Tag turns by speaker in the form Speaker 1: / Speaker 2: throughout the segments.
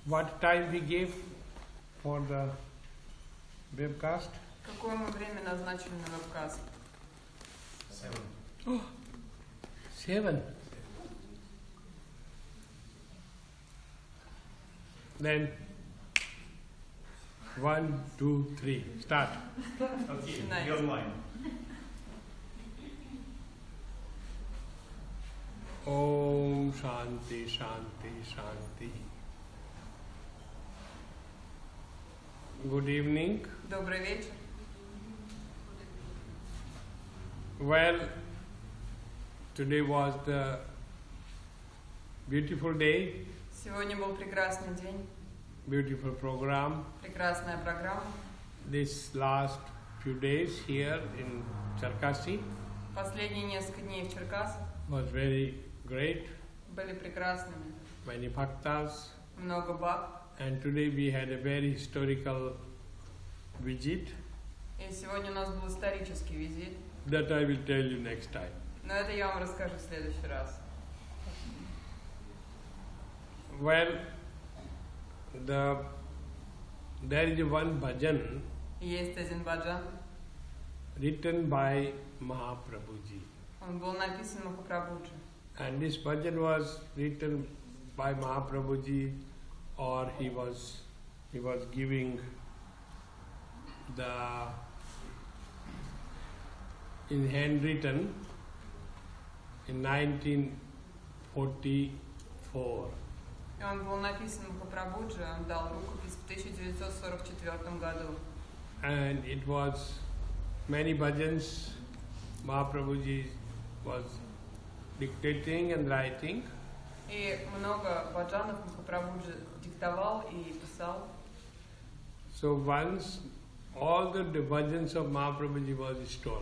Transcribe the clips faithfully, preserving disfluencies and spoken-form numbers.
Speaker 1: What time we gave for the webcast?
Speaker 2: Какое мы время назначили на вебкаст?
Speaker 3: Seven.
Speaker 1: Oh, seven. Then one, two, three. Start.
Speaker 3: Okay,
Speaker 2: Nice.
Speaker 3: be online.
Speaker 1: Om Shanti Shanti Shanti. Good evening.
Speaker 2: Добрый вечер.
Speaker 1: Well, today was the beautiful day,
Speaker 2: Сегодня был прекрасный день,
Speaker 1: beautiful program.
Speaker 2: прекрасная программа.
Speaker 1: This last few days here in Cherkasy
Speaker 2: Последние несколько дней в Черкасах
Speaker 1: was very great.
Speaker 2: были прекрасными.
Speaker 1: Many bhaktas.
Speaker 2: Много баб.
Speaker 1: And today we had a very historical visit
Speaker 2: И сегодня у нас был исторический визит.
Speaker 1: that I will tell you next time.
Speaker 2: Но это я вам расскажу в следующий раз.
Speaker 1: Well, the there is one bhajan
Speaker 2: Есть один баджан.
Speaker 1: written by Mahaprabhuji.
Speaker 2: Он был написан Махапрабхуджи.
Speaker 1: And this bhajan was written by Mahaprabhuji, or he was he was giving the in handwritten in nineteen forty-four.
Speaker 2: И он был написан Махапрабхуджи, он дал рукопись в тысяча девятьсот сорок четвёртом году.
Speaker 1: And it was many bhajans Mahaprabhuji was dictating and writing.
Speaker 2: И много баджанов Махапрабхуджи диктовал и писал.
Speaker 1: So once all the bhajans of Mahaprabhuji was stolen.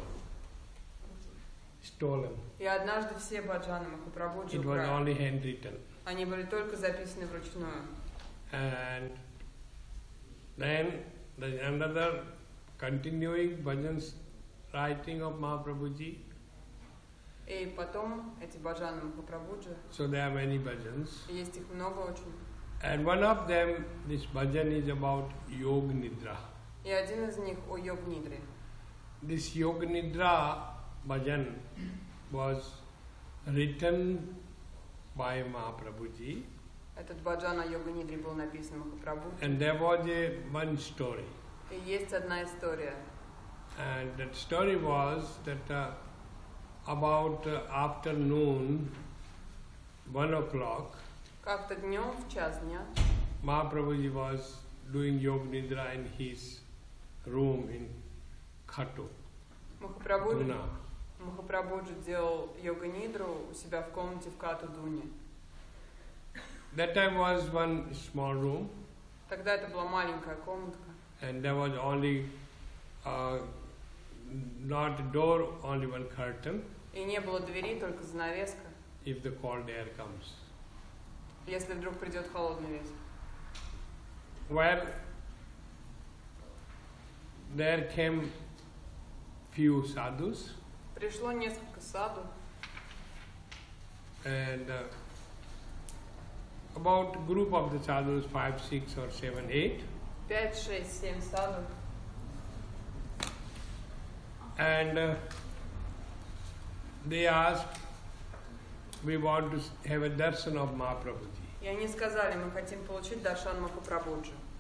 Speaker 1: Stolen.
Speaker 2: И однажды все баджаны Махапрабхуджи
Speaker 1: It was
Speaker 2: украли.
Speaker 1: only handwritten.
Speaker 2: Они были только записаны вручную.
Speaker 1: And then the another continuing bhajans writing of Mahaprabhuji.
Speaker 2: И потом эти баджаны Махапрабхуджи,
Speaker 1: So there are many bhajans.
Speaker 2: есть их много очень.
Speaker 1: And one of them, this bhajan is about Yog Nidra.
Speaker 2: И один из них о Йог-нидре.
Speaker 1: This Yog Nidra bhajan was written by Mahaprabhuji,
Speaker 2: Этот баджан о Йога-нидре был написан Махапрабхуджи.
Speaker 1: and there was a one story.
Speaker 2: И есть одна история.
Speaker 1: And that story was that uh, about uh, afternoon, one o'clock,
Speaker 2: Как-то днем в час дня
Speaker 1: Mahaprabhuji was doing Yog Nidra in his room in Khatu,
Speaker 2: Махапрабхуджи,
Speaker 1: Duna.
Speaker 2: Махапрабхуджи делал Йога-нидру у себя в комнате в Кату-Дуне.
Speaker 1: That time was one small room,
Speaker 2: Тогда это была маленькая комнатка.
Speaker 1: and there was only uh, not door, only one curtain.
Speaker 2: И не было двери, только занавеска,
Speaker 1: If the cold air comes.
Speaker 2: если вдруг придет холодный ветер.
Speaker 1: Well, there came few sadhus,
Speaker 2: Пришло несколько саду,
Speaker 1: and uh, about group of the sadhus, five, six, or seven, eight,
Speaker 2: пять, шесть, семь саду.
Speaker 1: and uh, they asked, we want to have a darshan of Mahaprabhuji.
Speaker 2: И они сказали, мы хотим получить даршан Махапрабхуджи.